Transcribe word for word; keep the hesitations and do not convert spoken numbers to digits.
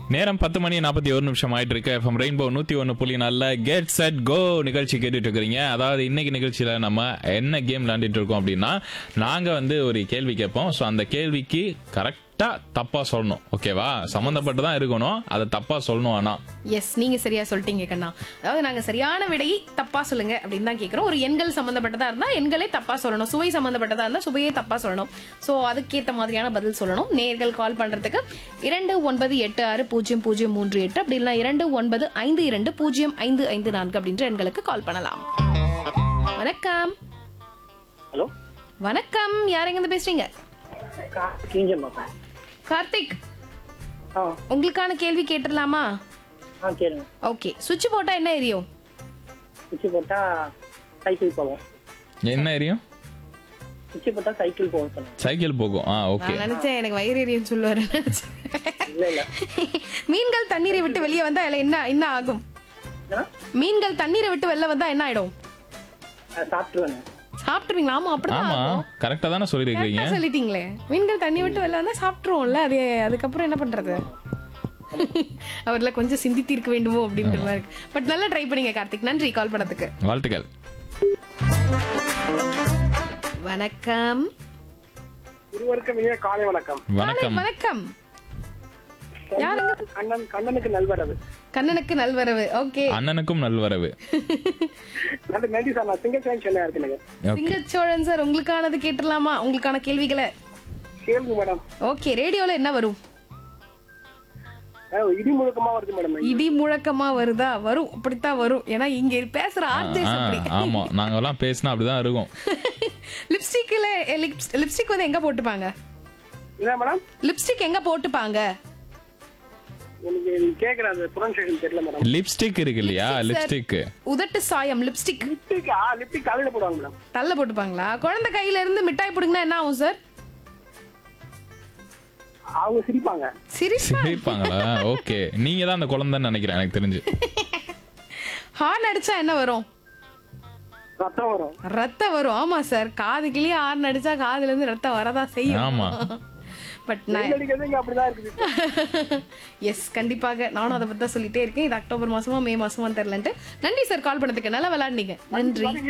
நேரம் பத்து மணி நாற்பத்தி ஒரு நிமிஷம் ஆயிட்டு இருக்கு. எஃப்எம் ரெயின்போ நூத்தி ஒன்னு புள்ளி நல்ல கெட் செட் கோ நிகழ்ச்சி கேட்டுட்டு இருக்கிறீங்க. அதாவது இன்னைக்கு நிகழ்ச்சியில நம்ம என்ன கேம் விளையாண்டுட்டு இருக்கோம் அப்படின்னா, நாங்க வந்து ஒரு கேள்வி கேட்போம். ஸோ அந்த கேள்விக்கு கரெக்டா தப்பா சொல்லணும். ஓகேவா? சம்பந்தப்பட்டுதான் இருக்கணும், அதை தப்பா சொல்லணும். ஆனா எஸ், நீங்க சரியா சொல்லிட்டீங்க கண்ணா. அதாவது நாங்க சரியான விடையை தப்பா சொல்லுங்க அப்படின்னு தான் கேக்குறோம். ஒரு எண்கள் சம்பந்தப்பட்டதா இருந்தா எண்களே தப்பா சொல்லணும், சுவை சம்பந்தப்பட்டதா இருந்தா சுவையே தப்பா சொல்லணும். சோ அதுக்கேத்த மாதிரியான பதில் சொல்லணும். நேர்கள் கால் பண்றதுக்கு இரண்டு ஒன்பது எட்டு ஆறு பூஜ்ஜியம் பூஜ்ஜியம் மூன்று எட்டு அப்படி இல்லைன்னா இரண்டு ஒன்பது ஐந்து இரண்டு பூஜ்ஜியம் ஐந்து ஐந்து நான்கு அப்படின்ற எண்களுக்கு கால் பண்ணலாம். வணக்கம். ஹலோ, வணக்கம். யார் எங்க பேசுறீங்க? கார்த்திக், ஆ உங்களுக்கான கேள்வி கேட்டுடலாமா? ஆ கேளுங்க. ஓகே. சுவிட்ச் போட்டா என்ன எரியும்? சுவிட்ச் போட்டா சைக்கிள் போகும். என்ன எரியும்? சுவிட்ச் போட்டா சைக்கிள் போகும் சொன்னேன். சைக்கிள் போகும். ஆ ஓகே. நான் நினைச்சேன் எனக்கு வயிறு எரியும் சொல்லுவாரு நினைச்சேன். இல்ல இல்ல மீன்கள் தண்ணீரை விட்டு வெளியே வந்தா அதுல என்ன என்ன ஆகும்? ஆ? மீன்கள் தண்ணீரை விட்டு வெளில வந்தா என்ன ஆயிடும்? ஆ, சாப்பிட்டுருவேன். சாப்பிட்டுருவீங்களா? ஆமா, அப்படிதான் ஆமா, ஆகும். கரெக்டா தானே சொல்லிருக்கீங்க. கரெக்டா சொல்லிட்டீங்களே. மீன்கள் தண்ணி விட்டு வெளில வந்தா சாப்பிட்டுருவோம்ல, அது அதுக்கப்புறம் என்ன பண்றது? அவர்ல கொஞ்சம் சிந்தித்து இருக்க வேண்டுமோ அப்படின்ற மாதிரி இருக்கு. பட் நல்லா ட்ரை பண்ணீங்க கார்த்திக். நன்றி கால் பண்ணதுக்கு. வாழ்த்துக்கள். வணக்கம். இருவருக்கும் இனிய காலை வணக்கம். வணக்கம். வணக்கம். யாருங்க? கண்ணன் கண்ணனுக்கு நல்வரவு. கண்ணனுக்கு நல்வரவு. ஓகே. அண்ணனுக்கும் நல்வரவு. நன்றி நன்றி சார். நான் சிங்கச்சோழன் சென்னை இருக்குங்க. ஓகே. சிங்கச்சோழன் சார், உங்களுக்கானது கேட்டுடலாமா? உங்களுக்கான கேள்விகளை. கேளுங்க மேடம். ஓகே. ரேடியோல என்ன வரும்? ஆ, இடி முழக்கமா வருது மேடம். இடி முழக்கமா வருதா? வரும், அப்படித்தான் வரும். ஏன்னா இங்க பேசுற ஆர்ஜேஸ் அப்படி. ஆமா, நாங்க எல்லாம் பேசினா அப்படிதான் இருக்கும். லிப்ஸ்டிக்ல லிப்ஸ்டிக் வந்து எங்க போட்டுப்பாங்க? என்ன மேடம்? லிப்ஸ்டிக் எங்க போட்டுப்பாங்க? எனக்கு கேக்குற அந்த ப்ரொனன்சியேஷன் தெரியல மேடம். லிப்ஸ்டிக் இருக்கு இல்லையா? லிப்ஸ்டிக். உதட்டு சாயம் லிப்ஸ்டிக் லிப்டிக் ஆ லிப்டிக் தலையில போடுவாங்க மேடம். தள்ள போட்டுப்பாங்களா? குழந்தை கையில இருந்து மிட்டாய் புடுங்கினா என்ன ஆகும் சார்? அவங்க சிரிப்பாங்க. சிரிப்பா? சிரிப்பாங்களா? ஓகே. நீங்க தான் அந்த குழந்தைன்னு நினைக்கிறேன் எனக்கு தெரிஞ்சு. ஹார்ன் அடிச்சா என்ன வரும்? ரத்தம் வரும். ரத்தம் வரும். ஆமா சார், காதுக்குள்ளேயே ஹார்ன் அடிச்சா காதுல இருந்து ரத்தம் வரதா செய்யும். ஆமா. பட் நான் நெல்லடிக்கிறது இங்க அப்படிதான் இருக்குது. எஸ், கண்டிப்பாக நானும் அதை பத்தி தான் சொல்லிட்டே இருக்கேன். இது அக்டோபர் மாசமா மே மாசமா தெரியலன்ட்டு. நன்றி சார் கால் பண்ணதுக்கு. நல்லா விளையாடுனீங்க. நன்றி.